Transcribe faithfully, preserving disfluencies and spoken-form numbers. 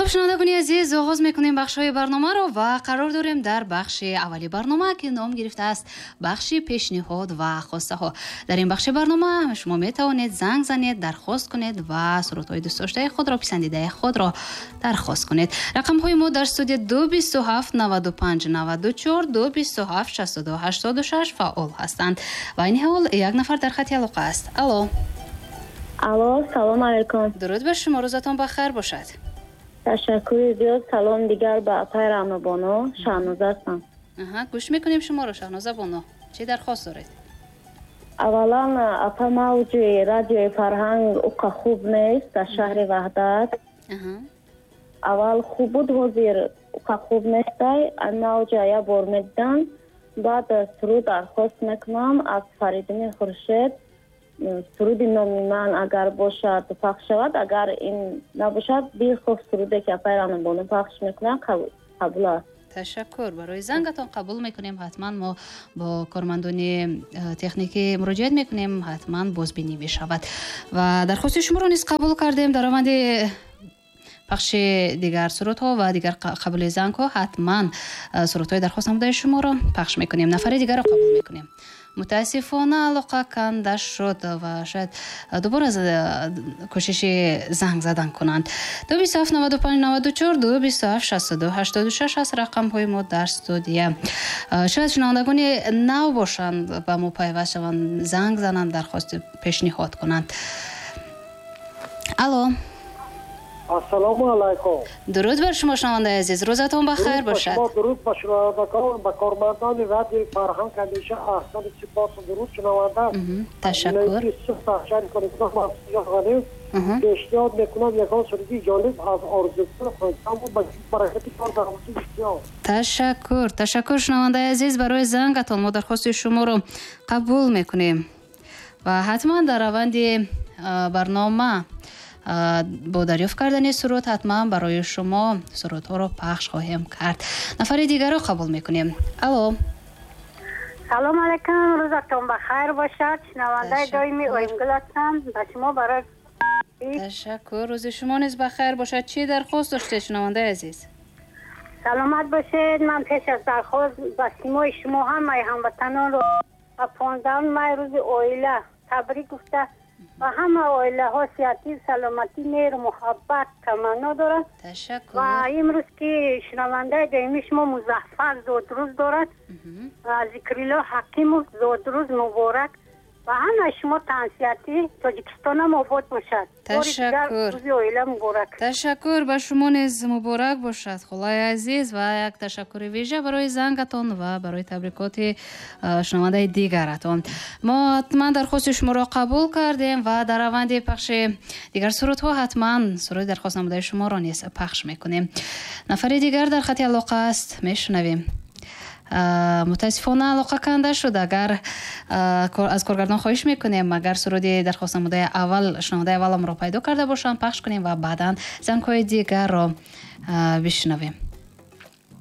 шунавандагони азиз, оғоз мекунем бахшҳои барномаро ва қарор дорем дар бахши аввали барнома ки ном гирифтааст бахши пешниҳод ва хостаҳо. Дар ин бахши барнома шумо метавонед занг занед, дархост кунед ва сурудҳои дӯстдоштаи худро, писандидаи худро дархост кунед. рақамҳои мо дар студия ду бисту ҳафт наваду панҷ наваду чор ду бисту ҳафт шасту ду ҳаштоду шаш фаъол ҳастанд. Ва ин ҳол як нафар дар хати алоқа аст. Алло. Алло, салом алейкум. дуруд бар шумо, рӯзатон бахайр бошад. Ташаккури зиёд. Салом дигар ба апай Рамабоно, Шаҳноза ҳастам. Аҳа, гӯш мекунем шуморо Шаҳноза боно. Чӣ дархост доред? Аввалан апа мавҷи радиои Фарҳанг уқа хуб нест дар шаҳри Ваҳдат. Аҳа. Аввал хуб буд, ҳозир уқа хуб нестай. Ан мавҷа як бор медидам. Баъд суруд дархост мекунам аз Фаридуни Хуршед. суруди номи ман агар бошад пахш шавад, агар ин набошад бихоф суруде ки апай Рамабоно пахш мекунад қабул аст. ташаккур. Барои зангатон қабул мекунем. ҳатман мо бо кормандони техникӣ муроҷиат мекунем, ҳатман бозбинӣ мешавад. Ва дархости шуморо низ қабул кардем. дар раванди пахши дигар сурудҳо ва дигар қабули зангҳо ҳатман сурудҳои дархост намудаи шуморо пахш мекунем. нафари дигарро қабул мекунем. мутаассифона алоқа канда шуд ва шояд дубора кӯшиши занг задан кунанд. ду бисту ҳафт наваду панҷ наваду чор ду бисту ҳафт шасту ду ҳаштоду шаш аст рақамҳои мо дар студия. шояд шунавандагони нав бошанд, ба мо пайваст шаванд, занг зананд, дархости пешниҳод кунанд. Алло. Ассалому алайкум. дуруд бар шумо шунавандаи азиз, рӯзатон бахайр бошад. дуруд ба шунавандагон, ба кормандони радиои Фарҳанг ҳамеша аҳсани сипосу дуруд шунаванда. Ташаккур. пешниҳод мекунам ягон суруди ҷолиб аз Орзугул хонсам ба баракати кор дар ҳозир бисёр. Ташаккур. Ташаккур шунавандаи азиз, барои зангатон мо дархости шуморо қабул мекунем. Ва ҳатман дар раванди барнома бо дарёфт кардани суруд ҳатман барои шумо сурудҳоро пахш хоҳем кард. нафари дигарро қабул мекунем. Алло. салом алейкум, рӯзатон бахайр бошад. шунавандаи доими Оимгул ҳастам. ба шумо барои ташаккур. рӯзи шумо низ бахайр бошад. чӣ дархост доштед шунавандаи азиз? саломат бошед. ман пеш аз дархост ба симои шумо ҳамаи ҳамватанонро ба понздаҳум май рӯзи оила табрик гуфта ва ҳама оилаҳо сиҳатӣ, саломатӣ, меҳру муҳаббат таманно дорад. ташаккур. ва имрӯз ки шунавандаи доими шумо Музаффар зодрӯз дорад ва Зикрилло Ҳакимов зодрӯз муборак ва ҳамаи шумо таҳсиятӣ, Тоҷикистонам обод бошад. ташаккур. рӯзи оила муборак. ташаккур. ба шумо низ муборак бошад холаи азиз ва як ташаккури вижа барои зангатон ва барои табрикоти шунавандаи дигаратон. мо ҳатман дархости шуморо қабул кардем ва дар раванди пахши дигар сурудҳо ҳатман суруди дархост намудаи шуморо низ пахш мекунем. нафари дигар дар хати алоқа аст, мешунавем. мутаассифона алоқа канда шуд. агар аз коргардон хоҳиш мекунем агар суруди дархост намудаи аввал шунавандаи авваламро пайдо карда бошанд пахш кунем ва баъдан зангҳои дигарро бишнавем.